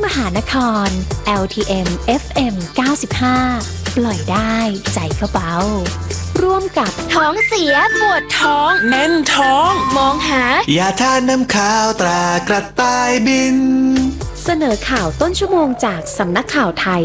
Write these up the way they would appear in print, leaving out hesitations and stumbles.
มหานคร LTM FM 95 ปล่อยได้ใจก็เบาร่วมกับท้องเสียปวดท้องแน่นท้องมองหายาทานน้ำข้าวตรากระต่ายบินเสนอข่าวต้นชั่วโมงจากสำนักข่าวไทย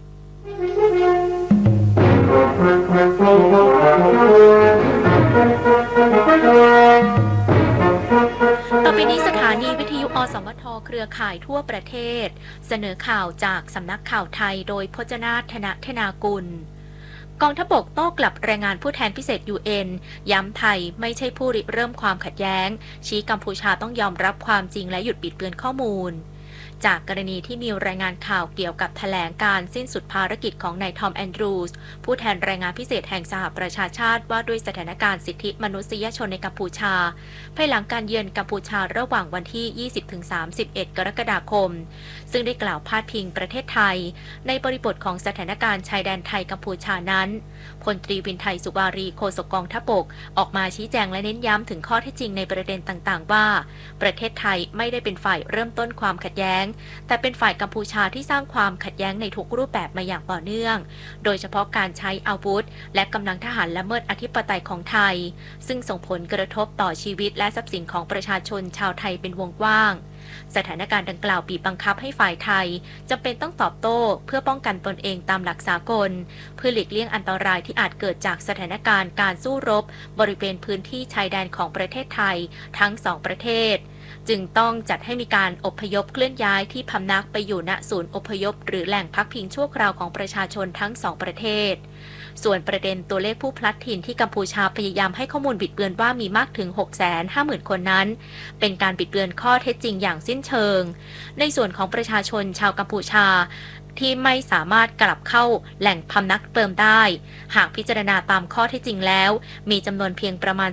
ต่อไปนี้สถานีวิทยุอสมทเครือข่ายทั่วประเทศเสนอข่าวจากสำนักข่าวไทยโดยพจนาถ ธนธนากุลกองทัพบกโต้กลับรายงานผู้แทนพิเศษ UN ย้ำไทยไม่ใช่ผู้ริเริ่มความขัดแย้งชี้กัมพูชาต้องยอมรับความจริงและหยุดบิดเบือนข้อมูลจากกรณีที่มีรายงานข่าวเกี่ยวกับแถลงการสิ้นสุดภารกิจของนายทอมแอนดรูสผู้แทนรายงานพิเศษแห่งสหประชาชาติว่าด้วยสถานการณ์สิทธิมนุษยชนในกัมพูชาภายหลังการเยือนกัมพูชาระหว่างวันที่ 20-31 กรกฎาคมซึ่งได้กล่าวพาดพิงประเทศไทยในบริบทของสถานการณ์ชายแดนไทยกัมพูชานั้นพลตรีวินไทยสุวารีโฆษกกองทัพบกออกมาชี้แจงและเน้นย้ำถึงข้อเท็จจริงในประเด็นต่างๆว่าประเทศไทยไม่ได้เป็นฝ่ายเริ่มต้นความขัดแย้งแต่เป็นฝ่ายกัมพูชาที่สร้างความขัดแย้งในทุกรูปแบบมาอย่างต่อเนื่องโดยเฉพาะการใช้อาวุธและกำลังทหารละเมิดอธิปไตยของไทยซึ่งส่งผลกระทบต่อชีวิตและทรัพย์สินของประชาชนชาวไทยเป็นวงกว้างสถานการณ์ดังกล่าวบีบบังคับให้ฝ่ายไทยจำเป็นต้องตอบโต้เพื่อป้องกันตนเองตามหลักสากลเพื่อหลีกเลี่ยงอันตรายที่อาจเกิดจากสถานการณ์การสู้รบบริเวณพื้นที่ชายแดนของประเทศไทยทั้งสองประเทศจึงต้องจัดให้มีการอพยพเคลื่อนย้ายที่พำนักไปอยู่ณศูนย์อพยพหรือแหล่งพักพิงชั่วคราวของประชาชนทั้งสองประเทศส่วนประเด็นตัวเลขผู้พลัดถิ่นที่กัมพูชาพยายามให้ข้อมูลบิดเบือนว่ามีมากถึง 650,000 คนนั้นเป็นการบิดเบือนข้อเท็จจริงอย่างสิ้นเชิงในส่วนของประชาชนชาวกัมพูชาที่ไม่สามารถกลับเข้าแหล่งพำนักเติมได้หากพิจารณาตามข้อเท็จจริงแล้วมีจำนวนเพียงประมาณ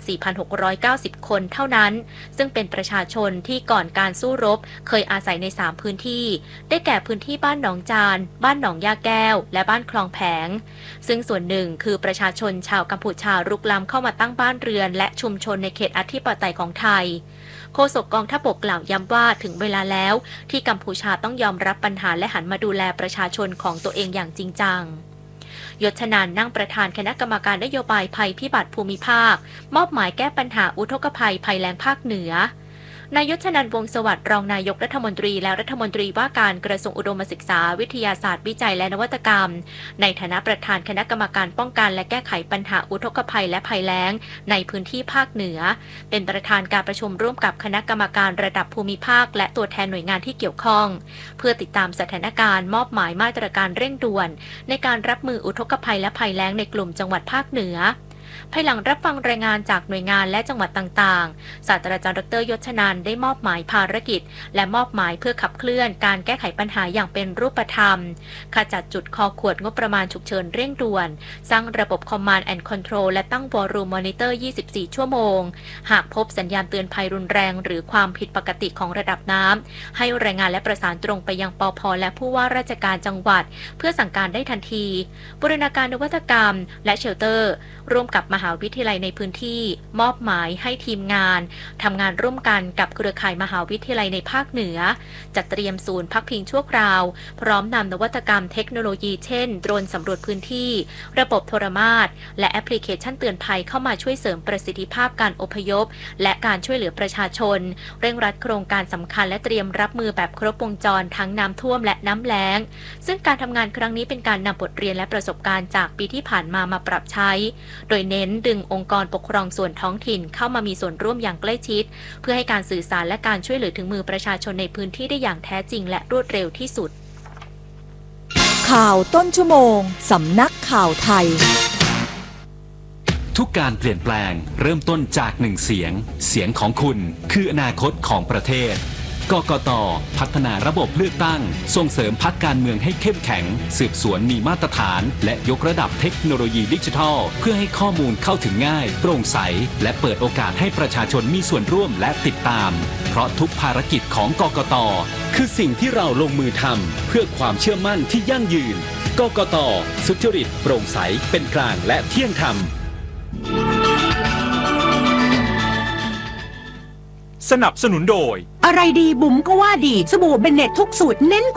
4,690 คนเท่านั้นซึ่งเป็นประชาชนที่ก่อนการสู้รบเคยอาศัยใน3พื้นที่ได้แก่พื้นที่บ้านหนองจานบ้านหนองยาแก้วและบ้านคลองแผงซึ่งส่วนหนึ่งคือประชาชนชาวกัมพูชารุกล้ำเข้ามาตั้งบ้านเรือนและชุมชนในเขตอธิปไตยของไทยโฆษกกองทัพบกกล่าวย้ำว่าถึงเวลาแล้วที่กัมพูชาต้องยอมรับปัญหาและหันมาดูแลประชาชนของตัวเองอย่างจริงจังยศนันท์นั่งประธานคณะกรรมการนโยบายภัยพิบัติภูมิภาคมอบหมายแก้ปัญหาอุทกภัยภัยแล้งภาคเหนือนายยศนันท์วงศ์สวัสดิ์รองนายกรัฐมนตรีและรัฐมนตรีว่าการกระทรวงอุดมศึกษาวิทยาศาสตร์วิจัยและนวัตกรรมในฐานะประธานคณะกรรมการป้องกันและแก้ไขปัญหาอุทกภัยและภัยแล้งในพื้นที่ภาคเหนือเป็นประธานการประชุมร่วมกับคณะกรรมการระดับภูมิภาคและตัวแทนหน่วยงานที่เกี่ยวข้องเพื่อติดตามสถานการณ์มอบหมายมาตรการเร่งด่วนในการรับมืออุทกภัยและภัยแล้งในกลุ่มจังหวัดภาคเหนือภายหลังรับฟังรายงานจากหน่วยงานและจังหวัดต่างๆศาสตราจารย์ดร.ยศนันท์ได้มอบหมายภารกิจและมอบหมายเพื่อขับเคลื่อนการแก้ไขปัญหาอย่างเป็นรูปธรรมขจัดจุดคอขวดงบประมาณฉุกเฉินเร่งด่วนสร้างระบบ Command and Control และตั้ง War Room Monitor 24 ชั่วโมงหากพบสัญญาณเตือนภัยรุนแรงหรือความผิดปกติของระดับน้ำให้รายงานและประสานตรงไปยังปภ.และผู้ว่าราชการจังหวัดเพื่อสั่งการได้ทันทีบูรณาการนวัตกรรมและเชลเตอร์ร่วมกับมหาวิทยาลัยในพื้นที่มอบหมายให้ทีมงานทำงานร่วมกันกับเครือข่ายมหาวิทยาลัยในภาคเหนือจัดเตรียมศูนย์พักพิงชั่วคราวพร้อมนำนวัตกรรมเทคโนโลยีเช่นโดรนสำรวจพื้นที่ระบบโทรมาตรและแอปพลิเคชันเตือนภัยเข้ามาช่วยเสริมประสิทธิภาพการอพยพและการช่วยเหลือประชาชนเร่งรัดโครงการสำคัญและเตรียมรับมือแบบครบวงจรทั้งน้ำท่วมและน้ำแล้งซึ่งการทำงานครั้งนี้เป็นการนำบทเรียนและประสบการณ์จากปีที่ผ่านมาปรับใช้โดยเน้นดึงองค์กรปกครองส่วนท้องถิ่นเข้ามามีส่วนร่วมอย่างใกล้ชิดเพื่อให้การสื่อสารและการช่วยเหลือถึงมือประชาชนในพื้นที่ได้อย่างแท้จริงและรวดเร็วที่สุดข่าวต้นชั่วโมงสำนักข่าวไทยทุกการเปลี่ยนแปลงเริ่มต้นจากหนึ่งเสียงเสียงของคุณคืออนาคตของประเทศกกต.พัฒนาระบบเลือกตั้งส่งเสริมพรรคการเมืองให้เข้มแข็งสืบสวนมีมาตรฐานและยกระดับเทคโนโลยีดิจิทัลเพื่อให้ข้อมูลเข้าถึงง่ายโปร่งใสและเปิดโอกาสให้ประชาชนมีส่วนร่วมและติดตามเพราะทุกภารกิจของกกต.คือสิ่งที่เราลงมือทำเพื่อความเชื่อมั่นที่ยั่งยืนกกต.สุจริตโปร่งใสเป็นกลางและเที่ยงธรรมสนับสนุนโดยอะไรดีบุ๋มก็ว่าดีสบู่เบนเน็ตทุกสูตรเน้น